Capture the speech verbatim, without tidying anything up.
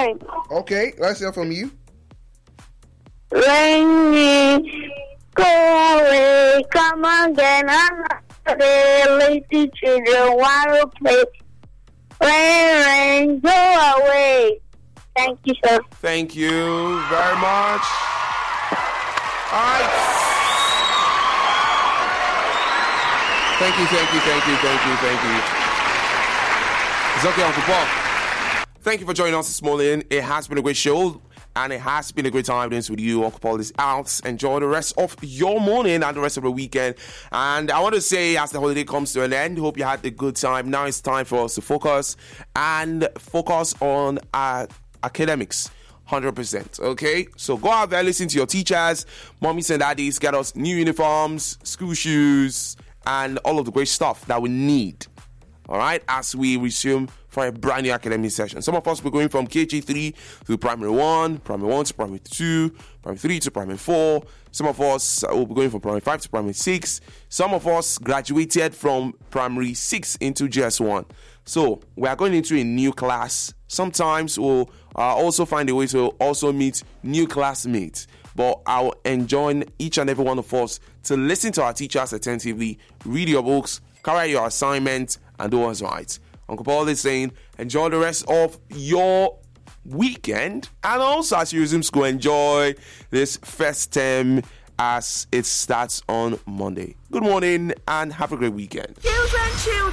away. Okay, let's hear from you. Rainy, go away. Come again another day. Lazy children want to play. Rain, rain, go away. Thank you, sir. Thank you very much. All right. Thank you, thank you, thank you, thank you, thank you. It's okay, Uncle Paul. Thank you for joining us this morning. It has been a great show, and it has been a great time with you. Uncle Paul is out. Enjoy the rest of your morning and the rest of the weekend. And I want to say, as the holiday comes to an end, hope you had a good time. Now it's time for us to focus and focus on our academics. one hundred percent. Okay, so go out there, listen to your teachers, mommies and daddies, get us new uniforms, school shoes, and all of the great stuff that we need. All right, as we resume for a brand new academic session. Some of us will be going from K G three to primary one, primary one to primary two, primary three to primary four. Some of us will be going from primary five to primary six. Some of us graduated from primary six into G S one. So we are going into a new class. Sometimes we'll uh, also find a way to also meet new classmates. But I'll enjoin each and every one of us to listen to our teachers attentively, read your books, carry your assignments, and do what's right. Uncle Paul is saying, enjoy the rest of your weekend, and also as you resume school, enjoy this first term as it starts on Monday. Good morning and have a great weekend. Children, children.